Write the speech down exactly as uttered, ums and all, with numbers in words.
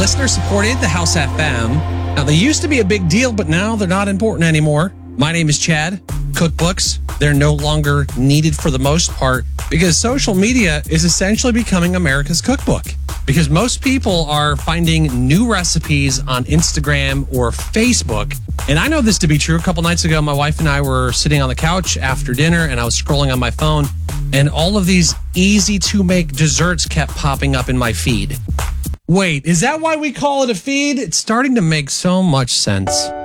listener supported the House F M. Now, they used to be a big deal, but now they're not important anymore. My name is Chad. Cookbooks, they're no longer needed for the most part because social media is essentially becoming America's cookbook. Because most people are finding new recipes on Instagram or Facebook. And I know this to be true. A couple nights ago, my wife and I were sitting on the couch after dinner and I was scrolling on my phone and all of these easy to make desserts kept popping up in my feed. Wait, is that why we call it a feed? It's starting to make so much sense.